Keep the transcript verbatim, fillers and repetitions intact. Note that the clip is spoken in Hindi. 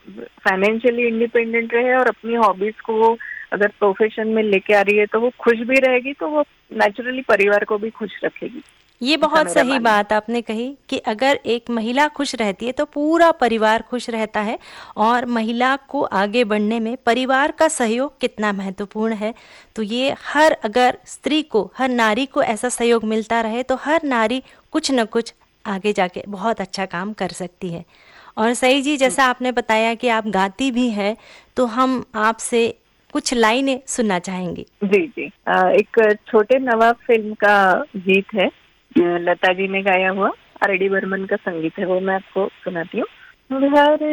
फाइनेंशियली इंडिपेंडेंट रहे और अपनी हॉबीज को वो अगर प्रोफेशन में लेके आ रही है तो वो खुश भी रहेगी, तो वो नेचुरली परिवार को भी खुश रखेगी। ये बहुत सही बात आपने कही कि अगर एक महिला खुश रहती है तो पूरा परिवार खुश रहता है, और महिला को आगे बढ़ने में परिवार का सहयोग कितना महत्वपूर्ण है। तो ये हर अगर स्त्री को, हर नारी को ऐसा सहयोग मिलता रहे तो हर नारी कुछ न कुछ आगे जाके बहुत अच्छा काम कर सकती है। और सही जी, जैसा आपने बताया कि आप गाती भी हैं, तो हम आपसे कुछ लाइनें सुनना चाहेंगी। जी जी, एक छोटे नवाब फिल्म का गीत है, लता जी ने गाया हुआ, आर डी बर्मन का संगीत है, वो मैं आपको सुनाती हूँ।